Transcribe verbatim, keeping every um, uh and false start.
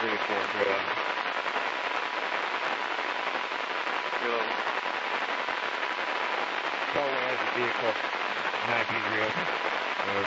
pretty cool. Yeah. Yeah. Probably has a vehicle might be real.